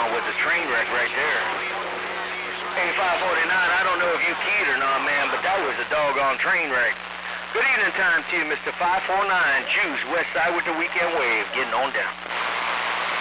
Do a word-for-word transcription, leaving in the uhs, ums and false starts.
on was a train wreck right there. Hey, five forty-nine, I don't know if you keyed or not, man, but that was a doggone train wreck. Good evening time to you, Mister five four nine, Juice, West Side with the Weekend Wave, getting on down.